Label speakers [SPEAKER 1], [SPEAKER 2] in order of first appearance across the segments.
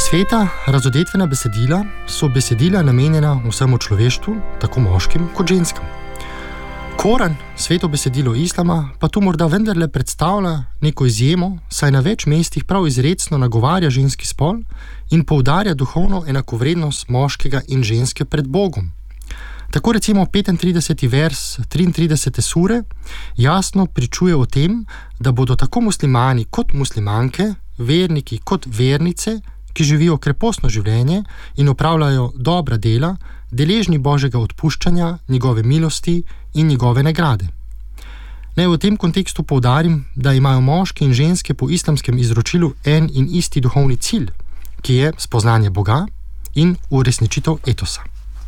[SPEAKER 1] Sveta razodetvena besedila so besedila namenjena vsemu človeštvu, tako moškim kot ženskam. Koran, sveto besedilo islama, pa tu morda vendarle predstavlja neko izjemo, saj na več mestih prav izrecno nagovarja ženski spol in poudarja duhovno enakovrednost moškega in ženske pred Bogom. Tako recimo 35. vers 33. sure jasno pričuje o tem, da bodo tako muslimani kot muslimanke, verniki kot vernice, ki živijo krepostno življenje in opravljajo dobra dela, deležni Božjega odpuščanja, njegove milosti in njegove nagrade. Naj v tem kontekstu poudarim, da imajo moški in ženske po islamskem izročilu en in isti duhovni cilj, ki je spoznanje Boga in uresničitev etosa.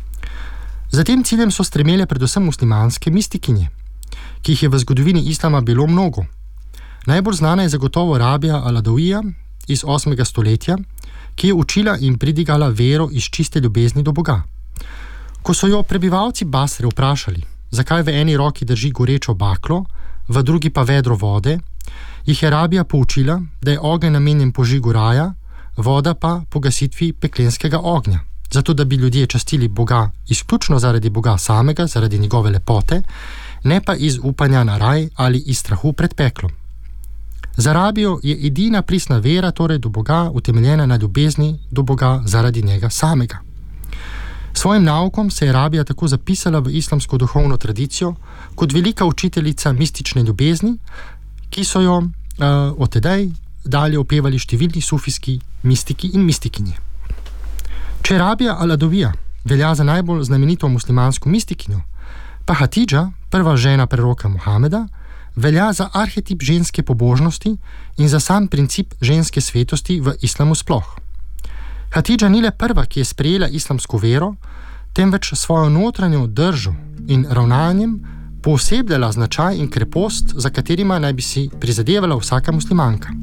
[SPEAKER 1] Za tem ciljem so stremele predvsem muslimanske mistikinje, ki jih je v zgodovini islama bilo mnogo. Najbolj znana je zagotovo Rabija al-Adawija iz 8. stoletja, ki je učila in pridigala vero iz čiste ljubezni do Boga. Ko so jo prebivalci Basre vprašali, zakaj v eni roki drži gorečo baklo, v drugi pa vedro vode, jih je Rabija poučila, da je ogenj namenjen požigu raja, voda pa pogasitvi peklenskega ognja, zato da bi ljudje častili Boga izključno zaradi Boga samega, zaradi njegove lepote, ne pa iz upanja na raj ali iz strahu pred peklom. Za Rabijo je edina pristna vera torej do Boga utemeljena na ljubezni do Boga zaradi njega samega. Svojim naukom se je Rabija tako zapisala v islamsko duhovno tradicijo kot velika učiteljica mistične ljubezni, ki so jo od tedaj dalje opevali številni sufijski mistiki in mistikinje. Če Rabija al-Adawija velja za najbolj znamenito muslimansko mistikinjo, pa Hatidža, prva žena preroka Muhameda, velja za arhetip ženske pobožnosti in za sam princip ženske svetosti v islamu sploh. Hatidža ni le prva, ki je sprejela islamsko vero, temveč svojo notranjo držo in ravnanjem poosebljala značaj in krepost, za katerima naj bi si prizadevala vsaka muslimanka.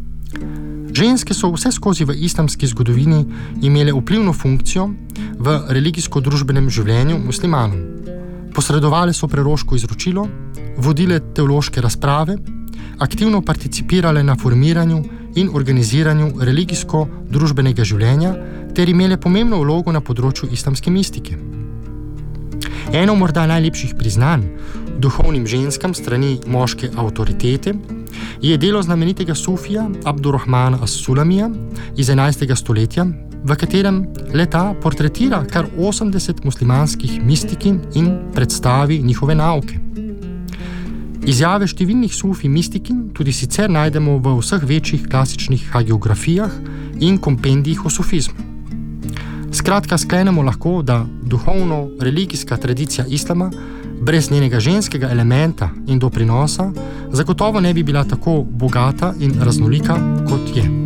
[SPEAKER 1] Ženske so vse skozi v islamski zgodovini imele vplivno funkcijo v religijsko-družbenem življenju muslimanov. Posredovale so preroško izročilo, vodile teološke razprave, aktivno participirale na formiranju in organiziranju religijsko-družbenega življenja ter imele pomembno vlogo na področju islamske mistike. Eno morda najlepših priznanj duhovnim ženskam strani moške avtoritete je delo znamenitega sufija Abdurrahmana as-Sulamija iz 11. stoletja, v katerem leta portretira kar 80 muslimanskih mistikin in predstavi njihove nauke. Izjave številnih sufi mistikin tudi sicer najdemo v vseh večjih klasičnih hagiografijah in kompendijih o sufizmu. Skratka, sklenemo lahko, da duhovno-religijska tradicija islama brez njenega ženskega elementa in doprinosa zagotovo ne bi bila tako bogata in raznolika, kot je.